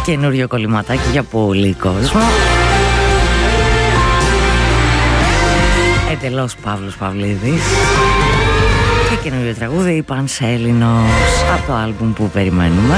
Καινούριο κολληματάκι για πολύ κόσμο. Εντελώς Παύλος Παυλίδης. Και καινούριο τραγούδι Πανσέλινος από το άλμπουμ που περιμένουμε.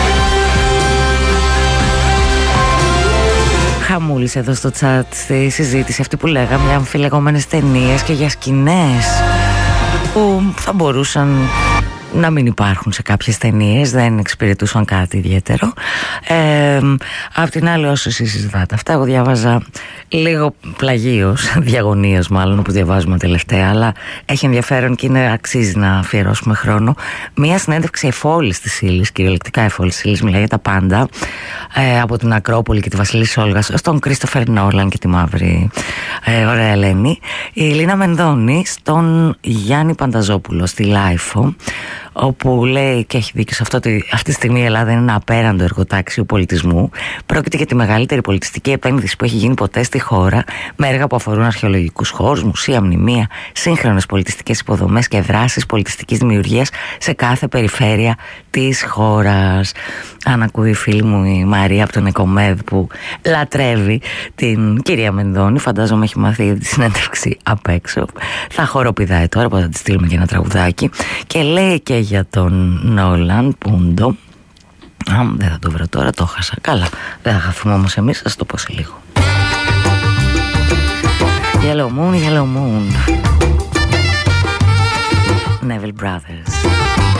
Χαμούλησε εδώ στο chat στη συζήτηση αυτή που λέγαμε για αμφιλεγόμενες ταινίες και για σκηνές που θα μπορούσαν να μην υπάρχουν σε κάποιες ταινίες, δεν εξυπηρετούσαν κάτι ιδιαίτερο. Απ' την άλλη, όσο εσείς συζητάτε αυτά, εγώ διάβαζα λίγο πλαγίως, διαγωνίως μάλλον, όπου διαβάζουμε τελευταία, αλλά έχει ενδιαφέρον και αξίζει να αφιερώσουμε χρόνο. Μία συνέντευξη εφόλης της ύλης, κυριολεκτικά εφόλης της ύλης, μιλάει για τα πάντα, από την Ακρόπολη και τη Βασιλίση Όλγας στον Κρίστοφερ Νόλαν και τη μαύρη ωραία Ελένη, η Λίνα Μενδώνη στον Γιάννη Πανταζόπουλο στη Λάιφο, όπου λέει και έχει δίκιο σε αυτό ότι αυτή τη στιγμή η Ελλάδα είναι ένα απέραντο εργοτάξιο πολιτισμού. Πρόκειται για τη μεγαλύτερη πολιτιστική επένδυση που έχει γίνει ποτέ στη χώρα, με έργα που αφορούν αρχαιολογικούς χώρους, μουσεία, μνημεία, σύγχρονες πολιτιστικές υποδομές και δράσεις πολιτιστικής δημιουργίας σε κάθε περιφέρεια της χώρας. Αν ακούει η φίλη μου η Μαρία από τον Εκομέδ που λατρεύει την κυρία Μενδώνη, φαντάζομαι έχει μάθει τη συνέντευξη απ' έξω. Θα χοροπηδάει τώρα, που θα τη στείλουμε και ένα τραγουδάκι. Και λέει και για τον Νόλαν Πούντο. Δεν θα το βρω τώρα, το χάσα. Καλά, δεν θα χαθούμε όμως εμείς, θα το πω σε λίγο. Yellow Moon, Yellow Moon, Neville Brothers.